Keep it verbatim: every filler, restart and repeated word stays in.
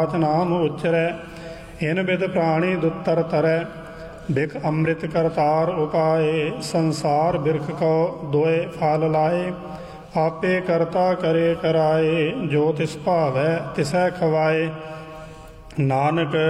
नाम उच्चरै इन विध प्राणी दुत्तर तरੈ बिख अमृत करतार उपाए संसार बिरख को दोए फल लाए आपे करता करे कराए जो तिस भावै तिसै खवाए नानक